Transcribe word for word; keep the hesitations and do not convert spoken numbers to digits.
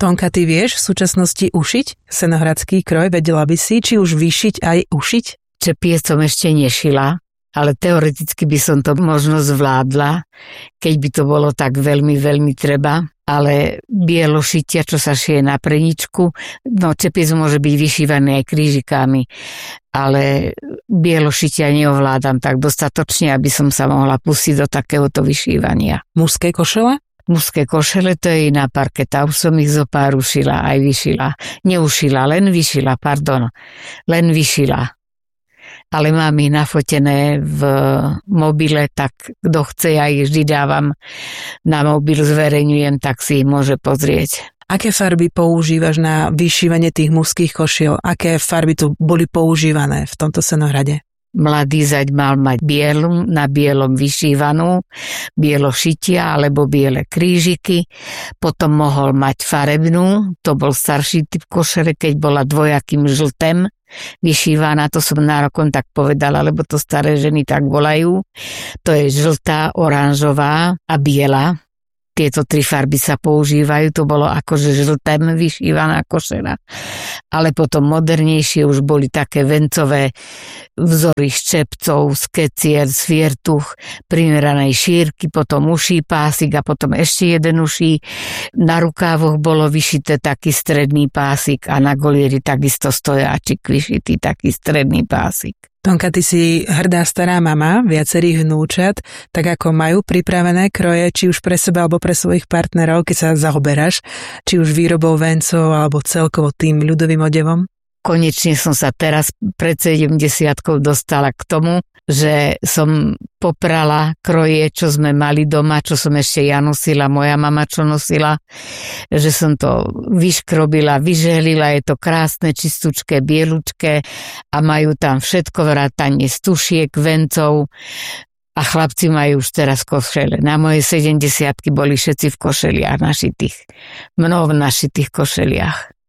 Tonka, ty vieš v súčasnosti ušiť senohradský kroj? Vedela by si, či už vyšiť aj ušiť? Čepie som ešte nešila, ale teoreticky by som to možno zvládla, keď by to bolo tak veľmi, veľmi treba. Ale bielošitia, čo sa šije na preničku, no čepiec môže byť vyšívaný aj krížikami, ale bielošitia neovládam tak dostatočne, aby som sa mohla pustiť do takéhoto vyšívania. Mužské košele? Mužské košele, to je iná parketa, už som ich zo pár ušila, aj vyšila. Neušila, len vyšila, pardon, len vyšila. Ale mám ich nafotené v mobile, tak kto chce, ja ich vždy dávam na mobil, zverejňujem, tak si ich môže pozrieť. Aké farby používaš na vyšívanie tých mužských košiel? Aké farby tu boli používané v tomto senohrade? Mladý zaď mal mať bielu, na bielom vyšívanú, bielo šitia alebo biele krížiky, potom mohol mať farebnú, to bol starší typ košele, keď bola dvojakým žltem vyšívaná, to som nárokom tak povedala, lebo to staré ženy tak volajú, to je žltá, oranžová a biela. Tieto tri farby sa používajú, to bolo akože žltém vyšívaná košela. Ale potom modernejšie už boli také vencové vzory z čepcov, z kecier, z fiertuch, primeranej šírky, potom uší pásik a potom ešte jeden uší. Na rukávoch bolo vyšité taký stredný pásik a na golieri takisto stojáčik vyšitý taký stredný pásik. Tonka, ty si hrdá stará mama viacerých vnúčat, tak ako majú pripravené kroje, či už pre seba alebo pre svojich partnerov, keď sa zaoberáš, či už výrobou vencov alebo celkovo tým ľudovým odevom? Konečne som sa teraz pred sedemdesiatkou dostala k tomu, že som poprala kroje, čo sme mali doma, čo som ešte ja nosila, moja mama čo nosila, že som to vyškrobila, vyžehlila, je to krásne, čistúčké, bielučké a majú tam všetko vrátanie stušiek, vencov a chlapci majú už teraz košele. Na moje sedemdesiatky boli všetci v košeliach našitých, mnoho v našitých košeliach.